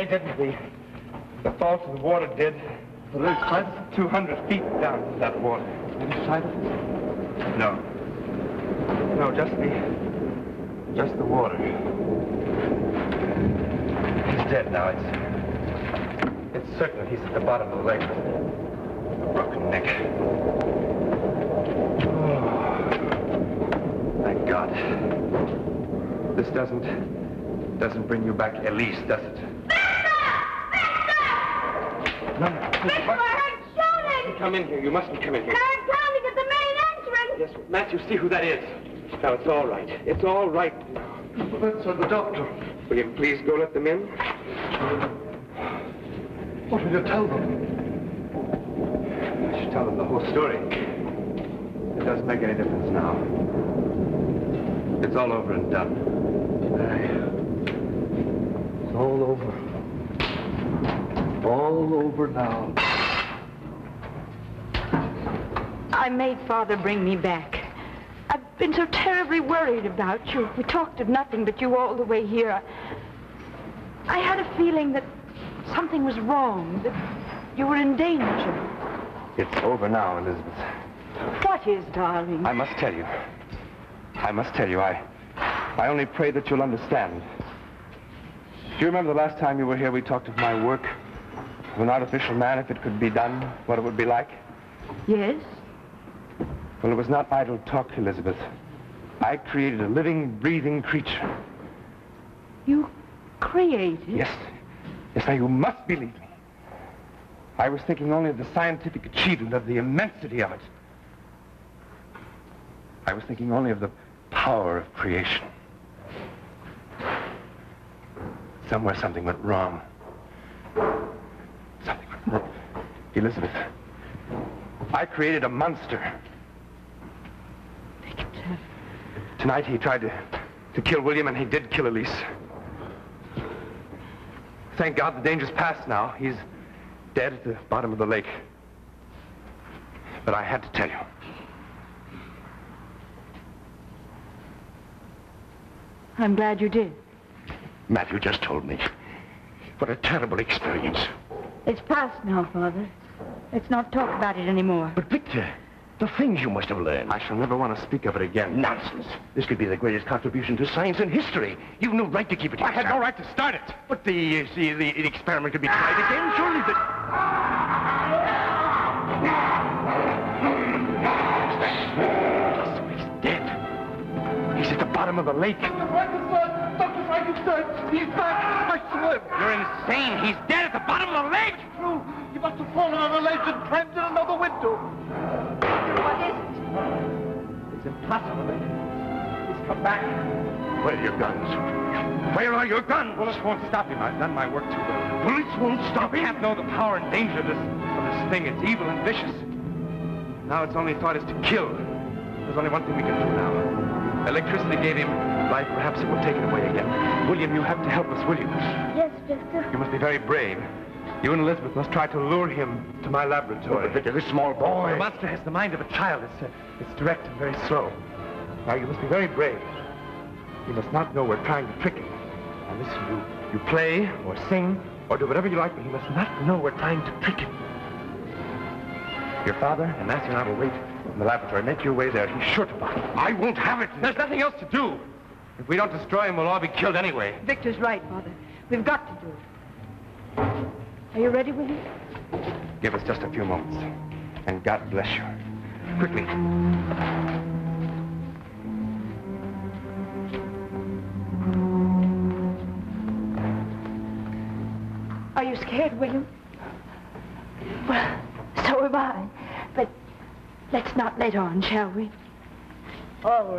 they didn't. The fall to the water did. The other side? 200 feet down to that water. The other side of it? No. No, just the water. He's dead now. It's certain he's at the bottom of the lake. A broken neck. Oh, thank God. This doesn't bring you back Elise, does it? No. Victor, I heard shouting! Come in here. You mustn't come in here. They're pounding at the main entrance! Yes, Matthew, see who that is. Now, it's all right. It's all right now. That's the doctor. Will you please go let them in? What will you tell them? I should tell them the whole story. It doesn't make any difference now. It's all over and done. It's all over. All over now. I made Father bring me back. I've been so terribly worried about you. We talked of nothing but you all the way here. I had a feeling that something was wrong, that you were in danger. It's over now, Elizabeth. What is, darling? I must tell you. I only pray that you'll understand. Do you remember the last time you were here, we talked of my work? Of an artificial man, if it could be done, what it would be like? Yes? Well, it was not idle talk, Elizabeth. I created a living, breathing creature. You created? Yes. Yes, now you must believe me. I was thinking only of the scientific achievement, of the immensity of it. I was thinking only of the power of creation. Somewhere something went wrong. Something went wrong. Elizabeth, I created a monster. Victor. Tonight he tried to kill William, and he did kill Elise. Thank God the danger's past now. He's dead at the bottom of the lake. But I had to tell you. I'm glad you did. Matthew just told me. What a terrible experience. It's past now, Father. Let's not talk about it anymore. But Victor, the things you must have learned. I shall never want to speak of it again. Nonsense. This could be the greatest contribution to science and history. You've no right to keep it to yourself. I had no right to start it. But the experiment could be tried again, surely. So he's dead. He's at the bottom of the lake. Dr. Frankenstein! He's back! I saw him! You're insane. He's dead at the bottom of the lake. True. He must have fallen on a ledge and climbed in another window. What is it? It's impossible. He's come back. Where are your guns? Where are your guns? Bullets won't stop him. I've done my work too well. Bullets won't stop You him. can't know the power and danger of this thing. It's evil and vicious. Now its only thought is to kill. There's only one thing we can do now. Electricity gave him life. Perhaps it will take it away again. William, you have to help us, will you? Yes, Victor. You must be very brave. You and Elizabeth must try to lure him to my laboratory. Victor, this small boy. The monster has the mind of a child. It's direct and very slow. Now, you must be very brave. You must not know we're trying to trick him. Now, listen, you play or sing or do whatever you like, but he must not know we're trying to trick him. Your father and Matthew and I will wait in the laboratory. Make your way there. He's sure to find him. I won't have it. There's nothing else to do. If we don't destroy him, we'll all be killed anyway. Victor's right, Father. We've got to do it. Are you ready, William? Give us just a few moments. And God bless you. Quickly. Are you scared, William? Well, so am I. But let's not let on, shall we? All right.